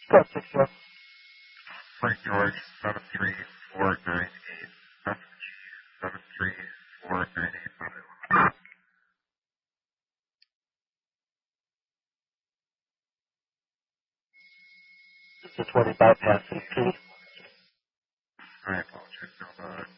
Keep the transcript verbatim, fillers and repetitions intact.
Code six zero. Frank George, seven three four nine eight. Message, seven three four nine eight. It's a twenty bypass, please. I apologize. No, uh,